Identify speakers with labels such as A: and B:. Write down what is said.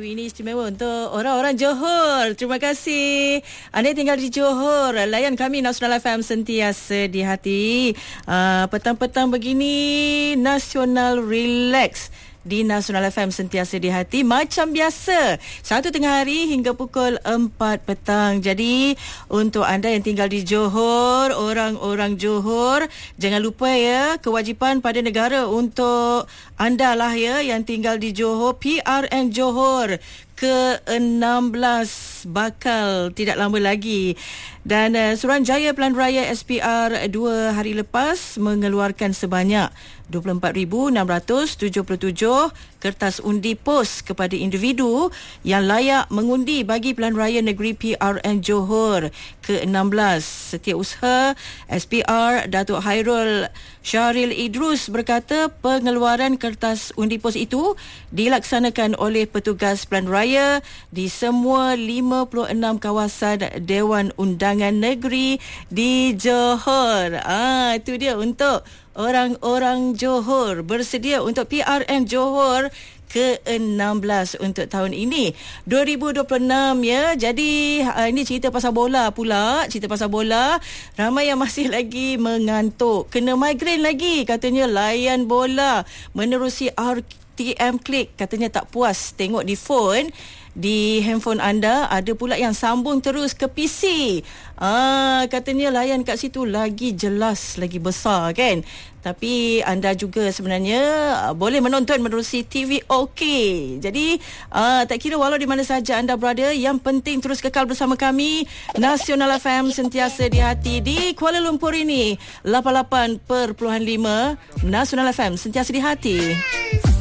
A: lagu ini istimewa untuk orang-orang Johor. Terima kasih. Anda tinggal di Johor, layan kami Nasional FM sentiasa di hati. Petang-petang begini, Nasional relax di Nasional FM sentiasa di hati macam biasa 1 tengah hari hingga pukul 4 petang. Jadi untuk anda yang tinggal di Johor, orang-orang Johor, jangan lupa ya, kewajipan pada negara untuk anda lah ya yang tinggal di Johor. PRN Johor ke-16 bakal tidak lama lagi. Dan Suruhanjaya Pelan Raya SPR 2 hari lepas mengeluarkan sebanyak 24,677 kertas undi pos kepada individu yang layak mengundi bagi Pelan Raya Negeri PRN Johor ke-16. Setiausaha SPR Datuk Hairul Syahril Idrus berkata pengeluaran kertas undi pos itu dilaksanakan oleh petugas Pelan Raya di semua 56 kawasan Dewan Undangan Negeri di Johor. Itu dia untuk orang-orang Johor bersedia untuk PRN Johor ke-16 untuk tahun ini 2026 ya. Jadi ini cerita pasal bola pula. Cerita pasal bola, ramai yang masih lagi mengantuk, kena migraine lagi katanya layan bola menerusi RTM Klik. Katanya tak puas tengok di phone, di handphone anda, ada pula yang sambung terus ke PC. Katanya layan kat situ lagi jelas, lagi besar kan. Tapi anda juga sebenarnya boleh menonton menerusi TV OK. Jadi tak kira walau di mana saja anda berada, yang penting terus kekal bersama kami. Nasional FM sentiasa di hati. Di Kuala Lumpur ini 88.5 Nasional FM sentiasa di hati.